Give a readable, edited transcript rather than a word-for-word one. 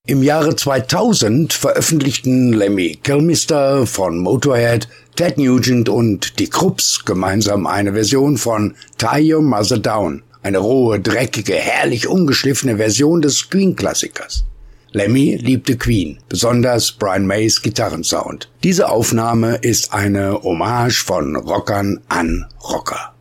Im Jahre 2000 veröffentlichten Lemmy Kilmister von Motorhead, Ted Nugent und die Krupps gemeinsam eine Version von Tie Your Mother Down, eine rohe, dreckige, herrlich ungeschliffene Version des Queen-Klassikers. Lemmy liebte Queen, besonders Brian Mays Gitarrensound. Diese Aufnahme ist eine Hommage von Rockern an Rocker.